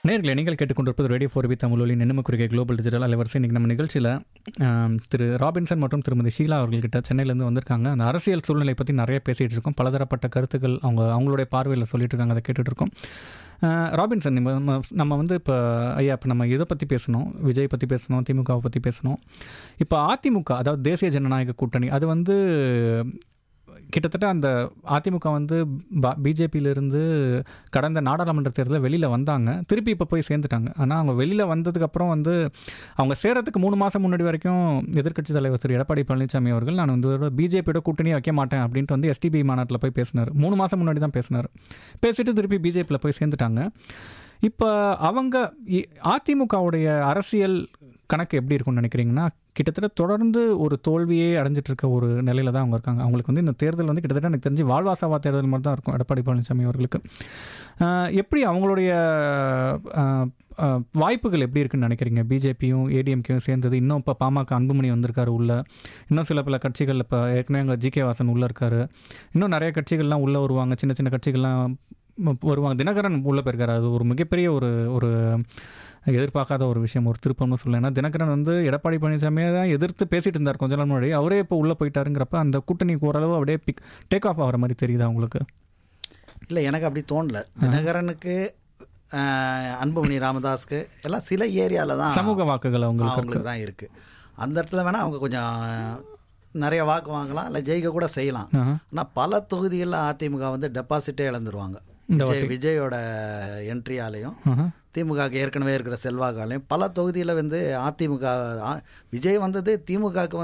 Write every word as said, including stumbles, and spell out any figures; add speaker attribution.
Speaker 1: நேயர்களே, நீங்கள் கேட்டுக்கொண்டிருப்பது ரேடியோ ஃபோர் பி தமிழொலியின் எண்ணும குறுகிய குளோபல் டிஜிட்டல் அலைவரிசை. இன்றைக்கி நம்ம நிகழ்ச்சியில் திரு ராபின்சன் மற்றும் திருமதி ஷீலா அவர்கள்கிட்ட சென்னையிலேருந்து வந்திருக்காங்க. அந்த அரசியல் சூழ்நிலை பற்றி நிறைய பேசிகிட்டு இருக்கோம். பலதரப்பட்ட கருத்துக்கள் அவங்க அவங்களுடைய பார்வையில் சொல்லிட்டு இருக்காங்க. அதை கேட்டுட்டு இருக்கோம். ராபின்சன், நம்ம நம்ம வந்து இப்போ ஐயா இப்போ நம்ம இதை பற்றி பேசணும், விஜய் பற்றி பேசணும், திமுகவை பற்றி பேசணும். இப்போ அதிமுக, அதாவது தேசிய ஜனநாயக கூட்டணி, அது வந்து கிட்டத்தட்ட அந்த அதிமுக வந்து பிஜேபியிலிருந்து கடந்த நாடாளுமன்ற தேர்தலில் வெளியில் வந்தாங்க. திருப்பி இப்போ போய் சேர்ந்துட்டாங்க. ஆனால் அவங்க வெளியில் வந்ததுக்கப்புறம் வந்து அவங்க சேரத்துக்கு மூணு மாதம் முன்னாடி வரைக்கும் எதிர்க்கட்சி தலைவர் திரு எடப்பாடி பழனிசாமி அவர்கள் நான் வந்து பிஜேபியோட கூட்டணியை வைக்க மாட்டேன் அப்படின்ட்டு வந்து எஸ்டிபி மாநாட்டில் போய் பேசினார். மூணு மாதம் முன்னாடி தான் பேசினார். பேசிட்டு திருப்பி பிஜேபியில் போய் சேர்ந்துட்டாங்க. இப்போ அவங்க அதிமுகவுடைய அரசியல் கணக்கு எப்படி இருக்கும்னு நினைக்கிறீங்கன்னா, கிட்டத்தட்ட தொடர்ந்து ஒரு தோல்வியே அடைஞ்சிட்டு இருக்க ஒரு நிலையில தான் அவங்க இருக்காங்க. அவங்களுக்கு வந்து இந்த தேர்தல் வந்து கிட்டத்தட்ட எனக்கு தெரிஞ்சு வாழ்வாசாவா தேர்தல் மாதிரி தான் இருக்கும் எடப்பாடி பழனிசாமி அவர்களுக்கு. எப்படி அவங்களுடைய வாய்ப்புகள் எப்படி இருக்குன்னு நினைக்கிறீங்க? பிஜேபியும் ஏடிஎம்கேயும் சேர்ந்தது, இன்னும் இப்போ பாமக அன்புமணி வந்திருக்காரு உள்ள, இன்னும் சில பல கட்சிகள் இப்போ ஏற்கனவே அங்கே ஜி கே வாசன் உள்ளே இருக்காரு, இன்னும் நிறைய கட்சிகள்லாம் உள்ளே வருவாங்க, சின்ன சின்ன கட்சிகள்லாம் வருவாங்க. தினகரன் உள்ளே போயிருக்காரு. அது ஒரு மிகப்பெரிய ஒரு ஒரு எதிர்பார்க்காத ஒரு விஷயம், ஒரு திருப்பம்னு சொல்லலாம். ஏன்னா தினகரன் வந்து எடப்பாடி பழனிசாமியை தான் எதிர்த்து பேசிட்டு இருந்தார் கொஞ்ச நாள் முன்னாடி. அவரே இப்போ உள்ளே போயிட்டாருங்கிறப்ப அந்த கூட்டணிக்கு ஓரளவு அப்படியே பிக் டேக் ஆஃப் ஆகிற மாதிரி தெரியுது அவங்களுக்கு?
Speaker 2: இல்லை, எனக்கு அப்படி தோணல. தினகரனுக்கு, அன்புமணி ராமதாஸ்க்கு எல்லாம் சில ஏரியாவில் தான்
Speaker 1: சமூக வாக்குகள் அவங்களுக்கு
Speaker 2: அவங்களுக்கு தான் இருக்குது. அந்த இடத்துல வேணால் அவங்க கொஞ்சம் நிறைய வாக்கு வாங்கலாம், இல்லை ஜெயிக்க கூட செய்யலாம். ஆனால் பல தொகுதிகளில் அதிமுக வந்து டெபாசிட்டே இழந்துருவாங்க. விஜய் விஜயோட என்ட்ரியாலையும் திமுகவுக்கு ஏற்கனவே இருக்கிற செல்வாக்காலையும் பல தொகுதியில் வந்து அதிமுக விஜய் வந்தது திமுகவுக்கு